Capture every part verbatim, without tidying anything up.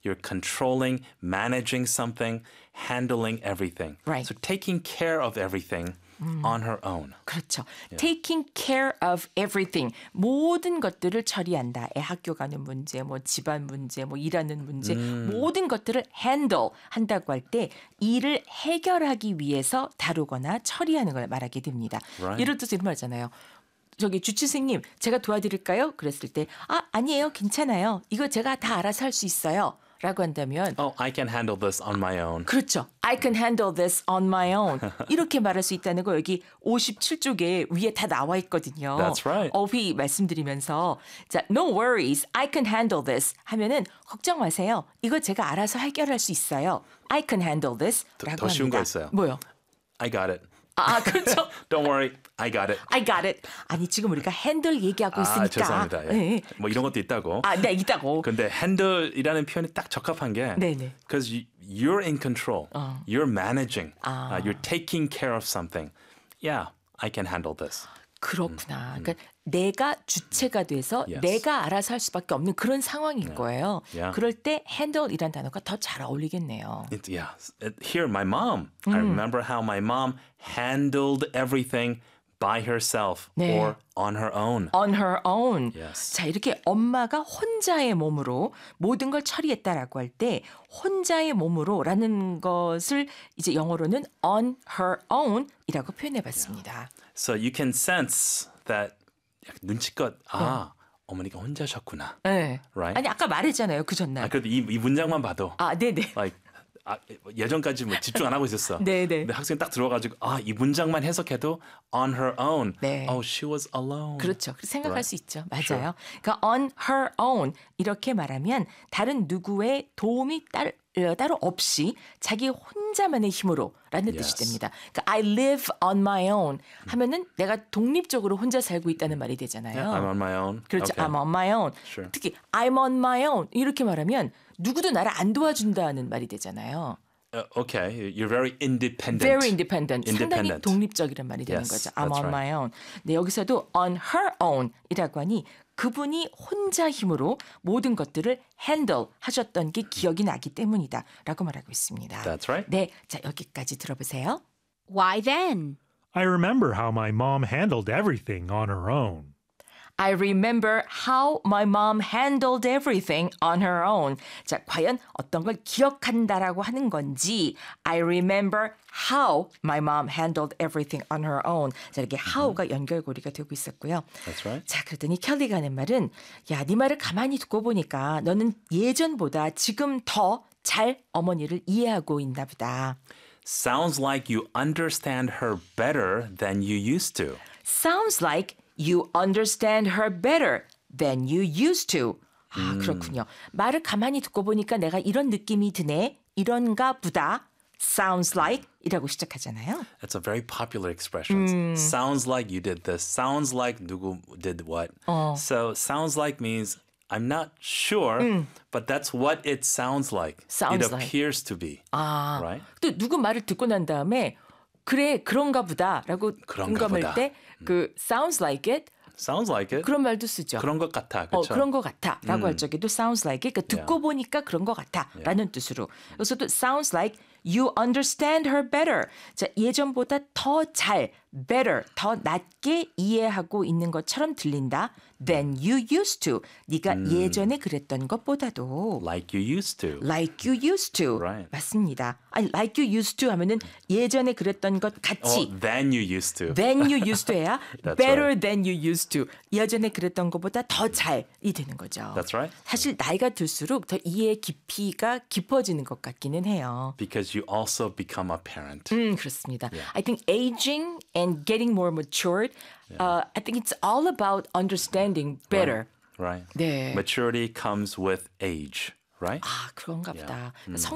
you're controlling, managing something, handling everything. Right. So taking care of everything on her own. 그렇죠. Taking care of everything. 모든 것들을 처리한다. 애 학교 가는 문제, 뭐 집안 문제, 뭐 일하는 문제, 음. 모든 것들을 handle 한다고 할 때 일을 해결하기 위해서 다루거나 처리하는 걸 말하게 됩니다. Right. 예를 들어서 이런 말 하잖아요. 저기 주치생님, 제가 도와드릴까요? 그랬을 때, 아, 아니에요. 괜찮아요. 이거 제가 다 알아서 할 수 있어요. 라고 한다면 Oh, I can handle this on my own. 그렇죠. I can handle this on my own. 이렇게 말할 수 있다는 거 여기 오십칠 쪽에 위에 다 나와 있거든요. That's right. 어휘 말씀드리면서 자, no worries, I can handle this 하면은 걱정 마세요. 이거 제가 알아서 해결할 수 있어요. I can handle this 라고 더 쉬운 합니다. 거 있어요. 뭐요? I got it. 아, 그렇죠. Don't worry, I got it. I got it. 아니 지금 우리가 핸들 얘기하고 있으니까. 아, 죄송합니다. 예. 네. 뭐 이런 것도 있다고. 아, 네, 있다고. 근데 handle이라는 표현이 딱 적합한 게 네네. because you, you're in control. 어. You're managing. 아. Uh, you're taking care of something. Yeah, I can handle this. 그렇구나. 그러니까 내가 주체가 돼서 Yes. 내가 알아서 할 수밖에 없는 그런 상황인 거예요. Yeah. 그럴 때 handle이란 단어가 더 잘 어울리겠네요. It, yeah. It, here, my mom. I remember how my mom handled everything by herself 네. or on her own. On her own. Yes. 자, 이렇게 엄마가 혼자의 몸으로 모든 걸 처리했다라고 할 때 혼자의 몸으로라는 것을 이제 영어로는 on her own이라고 표현해 봤습니다. So you can sense that 약간 눈치껏 아 어머니가 혼자셨구나. 네. Right? 아니 아까 말했잖아요. 그 전날. 아, 그래도 이, 이 문장만 봐도 아, 네네. like, 아, 예전까지 뭐 집중 안 하고 있었어. 네네. 근데 학생이 딱 들어가지고 아, 이 문장만 해석해도 on her own. 네. Oh, she was alone. 그렇죠. 그렇게 생각할 Right. 수 있죠. 맞아요. 그러니까 on her own 이렇게 말하면 다른 누구의 도움이 따로, 따로 없이 자기 혼자만의 힘으로라는 Yes. 뜻이 됩니다. 그러니까 I live on my own 하면은 내가 독립적으로 혼자 살고 있다는 말이 되잖아요. Yeah, I'm on my own. 그렇죠. Okay. I'm on my own. Sure. 특히 I'm on my own 이렇게 말하면 누구도 나를 안 도와준다는 말이 되잖아요. Uh, okay, you're very independent. Very independent. 상당히 Independent. 독립적이란 말이 되는 Yes, 거죠. I'm that's on right. my own. 네, 여기서도 on her own이라고 하니 그분이 혼자 힘으로 모든 것들을 handle 하셨던 게 기억이 나기 때문이다라고 말하고 있습니다. That's right. 네, 자 여기까지 들어보세요. Why then? I remember how my mom handled everything on her own. I remember how my mom handled everything on her own. 자, 과연 어떤 걸 기억한다라고 하는 건지 I remember how my mom handled everything on her own. 자, 이렇게 how가 연결고리가 되고 있었고요. That's right. 자, 그랬더니 켈리가 하는 말은 야, 네 말을 가만히 듣고 보니까 너는 예전보다 지금 더 잘 어머니를 이해하고 있나 보다. Sounds like you understand her better than you used to. Sounds like you understand her better than you used to. 아, 그렇군요. 말을 가만히 듣고 보니까 내가 이런 느낌이 드네. 이런가 보다. Sounds like 이라고 시작하잖아요. It's a very popular expression. Sounds like you did this. Sounds like 누구 did what. 어. So sounds like means I'm not sure, but that's what it sounds like. Sounds it like. appears to be. 아, Right? 또 누구 말을 듣고 난 다음에 그래 그런가 보다라고 그런가 공감할 보다. 때 그 sounds like it Sounds like it. 그런 말도 쓰죠. 그런 것 같아. 어, 그렇죠? 그런 것 같아라고 할 적에도 sounds like it. 그러니까 듣고 Yeah. 보니까 그런 것 같아라는 뜻으로. 여기서도 sounds like you understand her better. 자, 예전보다 더 잘, better, 더 낮게 이해하고 있는 것처럼 들린다. Than you used to. 네가 예전에 그랬던 것보다도 Like you used to. like you used to. Right. 맞습니다. 아니 like you used to 하면은 예전에 그랬던 것 같이. Oh, than you used to. than you used to 해야 That's better right. than you used to. 예전에 그랬던 것보다 더 잘이 되는 거죠. That's right. 사실 나이가 들수록 더 이해의 깊이가 깊어지는 것 같기는 해요. Because you also become a parent. 음, 그렇습니다. I think aging and getting more matured, uh, I think it's all about understanding better. Right. 네. Maturity comes with age. Right? 아, 그런가 보다.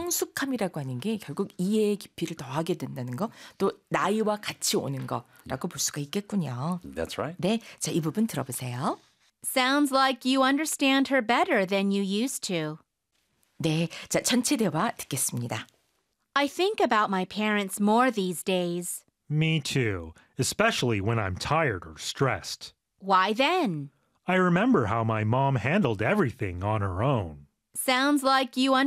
성숙함이라고 하는 게 결국 이해의 깊이를 더하게 된다는 거, 또 나이와 같이 오는 거라고 볼 수가 있겠군요. That's right. 네, 자, 이 부분 들어보세요. Sounds like you understand her better than you used to. 네, 자, 전체 대화 듣겠습니다. I think about my parents more these days. Me too, especially when I'm tired or stressed. Why then? I remember how my mom handled everything on her own. Sounds like you